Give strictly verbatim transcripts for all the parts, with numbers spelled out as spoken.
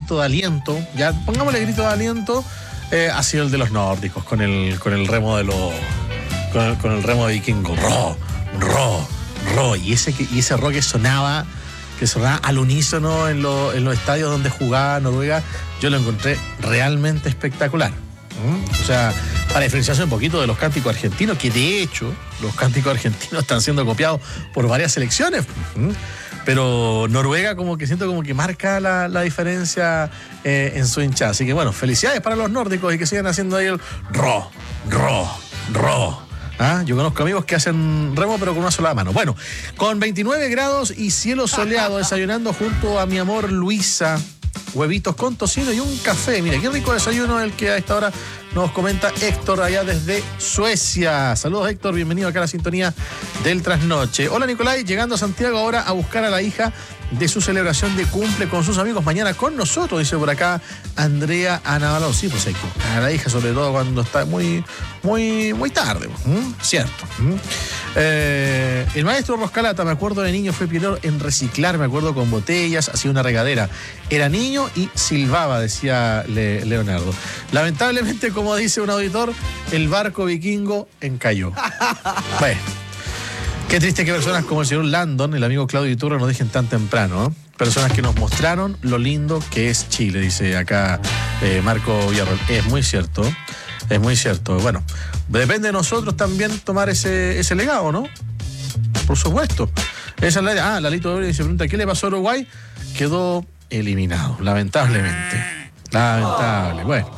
grito de aliento, ya pongámosle grito de aliento, eh, ha sido el de los nórdicos, con el, con el remo de los, con el, con el remo de vikingo, ro, ro, ro, y ese, y ese ro que sonaba, que sonaba al unísono en, lo, en los estadios donde jugaba Noruega, yo lo encontré realmente espectacular. ¿Mm? O sea, para diferenciarse un poquito de los cánticos argentinos, que de hecho los cánticos argentinos están siendo copiados por varias selecciones. ¿Mm? Pero Noruega como que siento como que marca la, la diferencia eh, en su hinchada. Así que bueno, felicidades para los nórdicos y que sigan haciendo ahí el ro, ro, ro. ¿Ah? Yo conozco amigos que hacen remo pero con una sola mano. Bueno, con veintinueve grados y cielo soleado, desayunando junto a mi amor Luisa, huevitos con tocino y un café. Mira, qué rico desayuno el que a esta hora nos comenta Héctor allá desde Suecia. Saludos, Héctor, bienvenido acá a la sintonía del Trasnoche. Hola, Nicolai, llegando a Santiago ahora a buscar a la hija de su celebración de cumple con sus amigos mañana con nosotros, dice por acá Andrea Anabalón. Sí, pues hay que buscar a la hija, sobre todo cuando está muy, muy, muy tarde. ¿Mm? Cierto. ¿Mm? Eh, el maestro Roscalata, me acuerdo de niño, fue pionero en reciclar, me acuerdo, con botellas, hacía una regadera. Era niño y silbaba, decía Le- Leonardo. Lamentablemente, como dice un auditor, el barco vikingo encalló. Bueno. Qué triste que personas como el señor Landon, el amigo Claudio Iturra, nos dejen tan temprano, ¿eh? Personas que nos mostraron lo lindo que es Chile, dice acá eh, Marco Villarroel. Es muy cierto, es muy cierto. Bueno, depende de nosotros también tomar ese, ese legado, ¿no? Por supuesto. Esa es la, ah, Lalito Doble se pregunta, ¿qué le pasó a Uruguay? Quedó eliminado, lamentablemente. Lamentable. Bueno.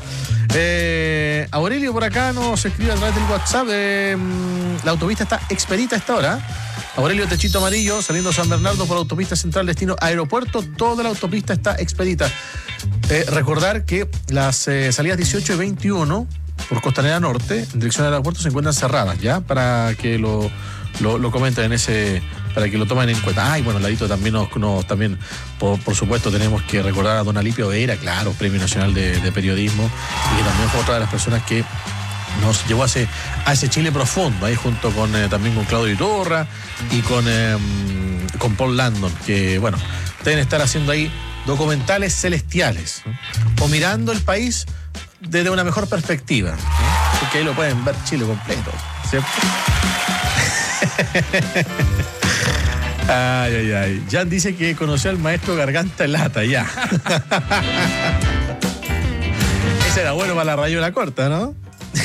Eh, Aurelio por acá nos escribe a través del WhatsApp. Eh, la autopista está expedita a esta hora. Aurelio Techito Amarillo, saliendo a San Bernardo por autopista central, destino aeropuerto. Toda la autopista está expedita. Eh, recordar que las eh, salidas dieciocho y veintiuno por Costanera Norte, en dirección al aeropuerto, se encuentran cerradas, ¿ya? Para que lo, lo, lo comenten en ese, para que lo tomen en cuenta. Ay, bueno, al ladito también nos, nos también, por, por supuesto, tenemos que recordar a don Alipio Vera, claro, Premio Nacional de, de Periodismo, y que también fue otra de las personas que nos llevó a ese, a ese Chile profundo, ahí junto con eh, también con Claudio Iturra y con, eh, con Paul Landon, que bueno, deben estar haciendo ahí documentales celestiales, ¿no? O mirando el país desde una mejor perspectiva, ¿no? Porque ahí lo pueden ver Chile completo, ¿cierto? Ay, ay, ay. Jan dice que conoció al maestro Garganta Lata, ya. Ese era bueno para la rayuela corta, ¿no?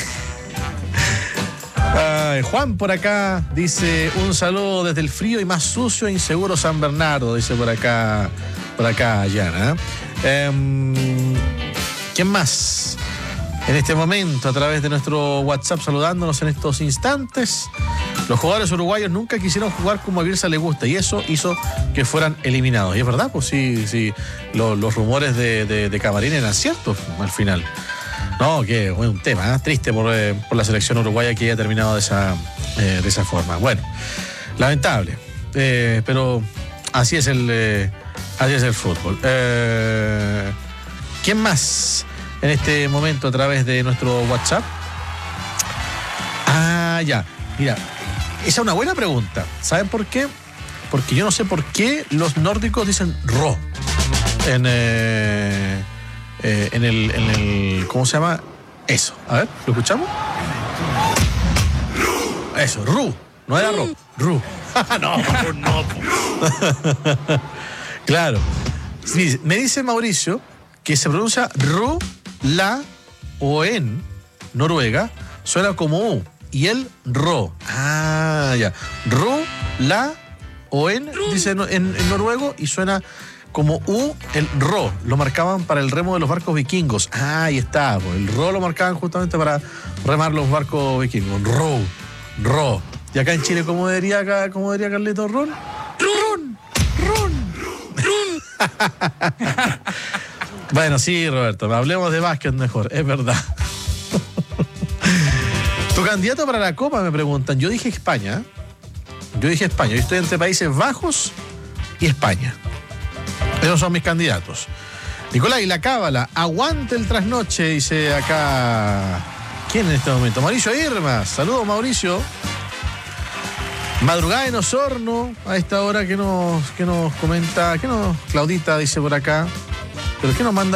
Ay, Juan por acá dice un saludo desde el frío y más sucio e inseguro San Bernardo, dice por acá, por acá, Jan, ¿eh? Um, ¿Quién más? En este momento, a través de nuestro WhatsApp, saludándonos en estos instantes. Los jugadores uruguayos nunca quisieron jugar como a Bielsa le gusta y eso hizo que fueran eliminados. Y es verdad, pues sí, sí, lo, los rumores de, de, de Camarín eran ciertos al final. No, que fue un tema, ¿eh? Triste por, eh, por la selección uruguaya que haya terminado de esa, eh, de esa forma. Bueno, lamentable, eh, pero así es el, eh, así es el fútbol. Eh, ¿Quién más en este momento a través de nuestro WhatsApp? Ah, ya, mira, esa es una buena pregunta. ¿Saben por qué? Porque yo no sé por qué los nórdicos dicen ro en, eh, eh, en, el, en el... ¿Cómo se llama? Eso. A ver, ¿lo escuchamos? Eso, ru. No era ro, ru. No, no. Claro. Sí, me dice Mauricio que se pronuncia ru, la o en Noruega suena como u y el ro. Ah, ya. Ru, la o en, dice en, en noruego y suena como u, el ro. Lo marcaban para el remo de los barcos vikingos. Ah, ahí está. Pues el ro lo marcaban justamente para remar los barcos vikingos. Ro, ro. Y acá en Chile, ¿cómo diría acá, cómo diría Carlito Ron? Ron, ron, ron. Bueno, sí, Roberto, hablemos de básquet mejor, es verdad. Tu candidato para la Copa, me preguntan. Yo dije España. Yo dije España. Yo estoy entre Países Bajos y España. Esos son mis candidatos. Nicolás, y la cábala. Aguante el trasnoche, dice acá. ¿Quién en este momento? Mauricio Irma. Saludos, Mauricio. Madrugada en Osorno, a esta hora que nos, que nos comenta, que nos, Claudita dice por acá, pero que nos manda